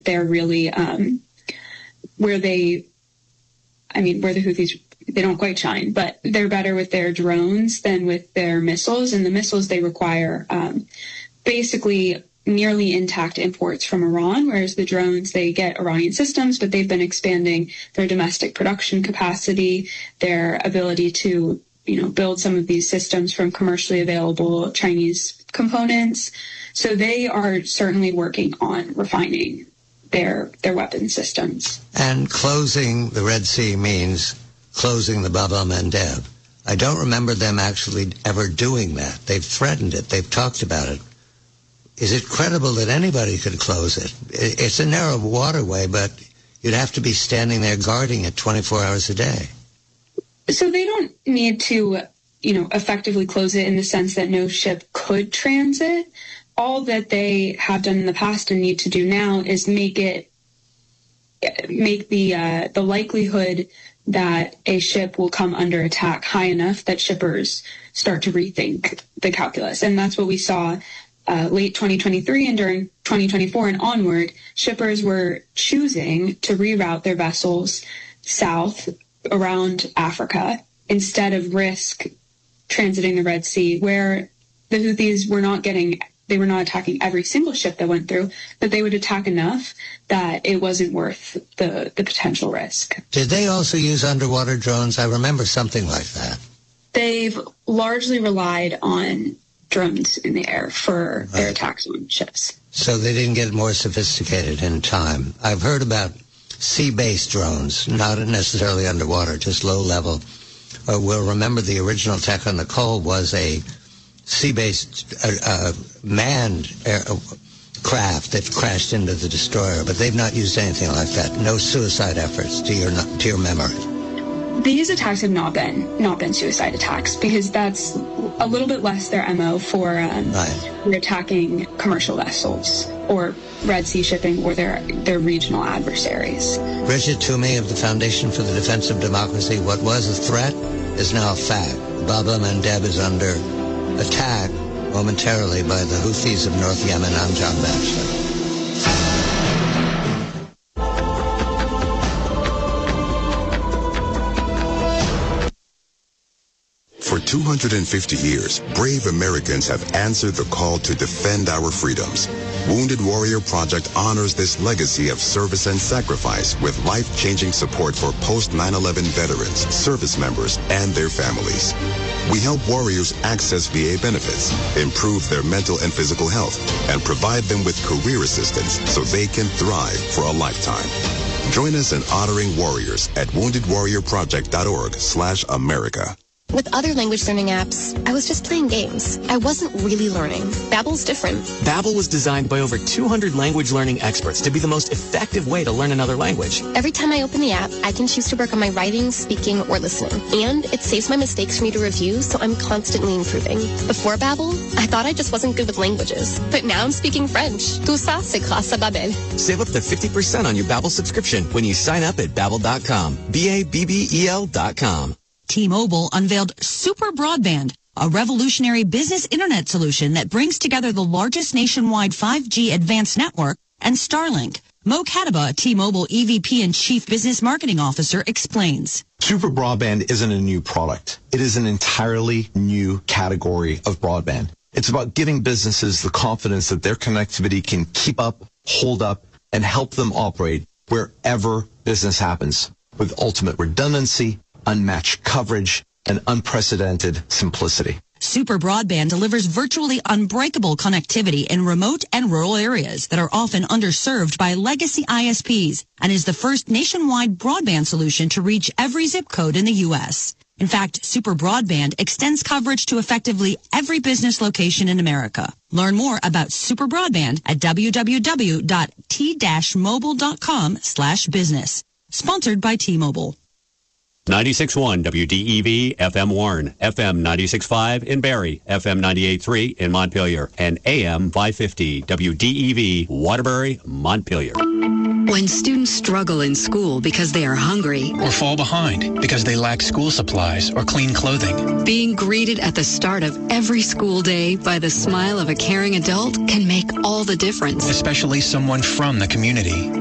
they're really where the Houthis, they don't quite shine, but they're better with their drones than with their missiles. And the missiles, they require basically nearly intact imports from Iran, whereas the drones, they get Iranian systems, but they've been expanding their domestic production capacity, their ability to, build some of these systems from commercially available Chinese components. So they are certainly working on refining their weapon systems. And closing the Red Sea means closing the Bab el-Mandeb. I don't remember them actually ever doing that. They've threatened it. They've talked about it. Is it credible that anybody could close it? It's a narrow waterway, but you'd have to be standing there guarding it 24 hours a day. So they don't need to, effectively close it in the sense that no ship could transit. All that they have done in the past and need to do now is make the likelihood that a ship will come under attack high enough that shippers start to rethink the calculus. And that's what we saw late 2023 and during 2024 and onward. Shippers were choosing to reroute their vessels south around Africa instead of risk transiting the Red Sea, where the Houthis were not attacking every single ship that went through, but they would attack enough that it wasn't worth the potential risk. Did they also use underwater drones? I remember something like that. They've largely relied on drones in the air for their attacks on ships. So they didn't get more sophisticated in time. I've heard about sea-based drones, not necessarily underwater, just low-level. We'll remember the original attack on Nicole was a sea-based manned craft that crashed into the destroyer, but they've not used anything like that. No suicide efforts, to your memory. These attacks have not been suicide attacks, because that's a little bit less their MO for attacking commercial vessels or Red Sea shipping or their regional adversaries. Bridget Toomey of the Foundation for the Defense of Democracy, what was a threat is now a fact. Bab el-Mandeb is under attack momentarily by the Houthis of North Yemen. I'm John Batchelor. For 250 years, brave Americans have answered the call to defend our freedoms. Wounded Warrior Project honors this legacy of service and sacrifice with life-changing support for post-9/11 veterans, service members, and their families. We help warriors access VA benefits, improve their mental and physical health, and provide them with career assistance so they can thrive for a lifetime. Join us in honoring warriors at woundedwarriorproject.org/America. With other language learning apps, I was just playing games. I wasn't really learning. Babbel's different. Babbel was designed by over 200 language learning experts to be the most effective way to learn another language. Every time I open the app, I can choose to work on my writing, speaking, or listening. And it saves my mistakes for me to review, so I'm constantly improving. Before Babbel, I thought I just wasn't good with languages. But now I'm speaking French. Tout ça, c'est grâce à Babbel. Save up to 50% on your Babbel subscription when you sign up at Babbel.com. Babbel.com. T-Mobile unveiled Super Broadband, a revolutionary business internet solution that brings together the largest nationwide 5G advanced network and Starlink. Mo Kataba, T-Mobile EVP and Chief Business Marketing Officer, explains. Super Broadband isn't a new product. It is an entirely new category of broadband. It's about giving businesses the confidence that their connectivity can keep up, hold up, and help them operate wherever business happens with ultimate redundancy, unmatched coverage, and unprecedented simplicity. Super Broadband delivers virtually unbreakable connectivity in remote and rural areas that are often underserved by legacy ISPs and is the first nationwide broadband solution to reach every zip code in the U.S. In fact, Super Broadband extends coverage to effectively every business location in America. Learn more about Super Broadband at www.t-mobile.com/business. Sponsored by T-Mobile. 96.1 WDEV FM Warren, FM 96.5 in Barrie, FM 98.3 in Montpelier, and AM 550 WDEV Waterbury, Montpelier. When students struggle in school because they are hungry or fall behind because they lack school supplies or clean clothing, being greeted at the start of every school day by the smile of a caring adult can make all the difference. Especially someone from the community.